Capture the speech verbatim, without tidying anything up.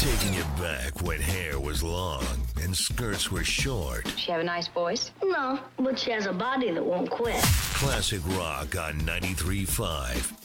Taking you back when hair was long and skirts were short. She have a nice voice? No, but she has a body that won't quit. Classic rock on ninety-three point five